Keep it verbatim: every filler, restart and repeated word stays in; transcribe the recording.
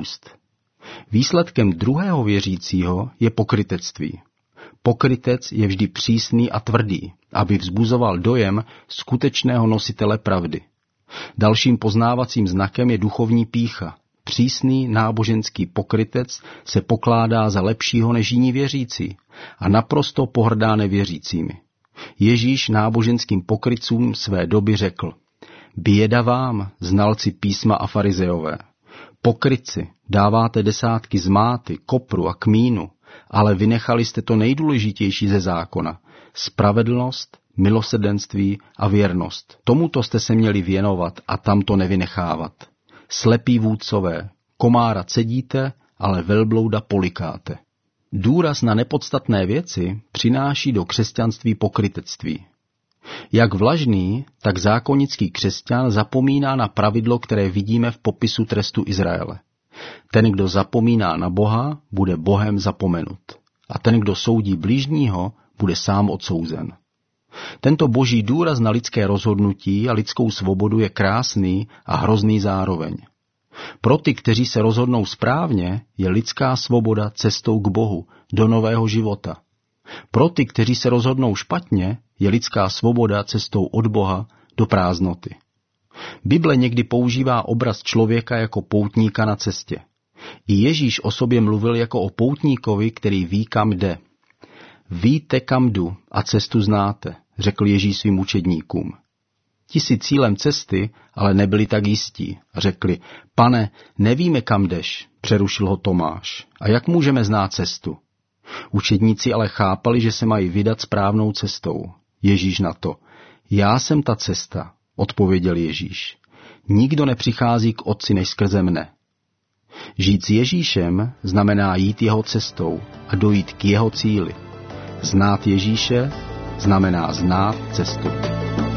úst. Výsledkem druhého věřícího je pokrytectví. Pokrytec je vždy přísný a tvrdý, aby vzbuzoval dojem skutečného nositele pravdy. Dalším poznávacím znakem je duchovní pýcha. Přísný náboženský pokrytec se pokládá za lepšího než jiní věřící a naprosto pohrdá nevěřícími. Ježíš náboženským pokrytcům své doby řekl: Běda vám, znalci písma a farizeové. Pokrytci, dáváte desátky z máty, kopru a kmínu, ale vynechali jste to nejdůležitější ze zákona. Spravedlnost, milosrdenství a věrnost. Tomuto jste se měli věnovat a tam to nevynechávat. Slepí vůdcové, komára cedíte, ale velblouda polikáte. Důraz na nepodstatné věci přináší do křesťanství pokrytectví. Jak vlažný, tak zákonický křesťan zapomíná na pravidlo, které vidíme v popisu trestu Izraele. Ten, kdo zapomíná na Boha, bude Bohem zapomenut. A ten, kdo soudí bližního, bude sám odsouzen. Tento boží důraz na lidské rozhodnutí a lidskou svobodu je krásný a hrozný zároveň. Pro ty, kteří se rozhodnou správně, je lidská svoboda cestou k Bohu, do nového života. Pro ty, kteří se rozhodnou špatně, je lidská svoboda cestou od Boha do prázdnoty. Bible někdy používá obraz člověka jako poutníka na cestě. I Ježíš o sobě mluvil jako o poutníkovi, který ví, kam jde. Víte, kam jdu a cestu znáte, řekl Ježíš svým učedníkům. Ti si cílem cesty, ale nebyli tak jistí. Řekli: Pane, nevíme, kam jdeš, přerušil ho Tomáš. A jak můžeme znát cestu? Učedníci ale chápali, že se mají vydat správnou cestou. Ježíš na to: Já jsem ta cesta, odpověděl Ježíš. Nikdo nepřichází k Otci než skrze mne. Žít s Ježíšem znamená jít jeho cestou a dojít k jeho cíli. Znát Ježíše znamená znát cestu.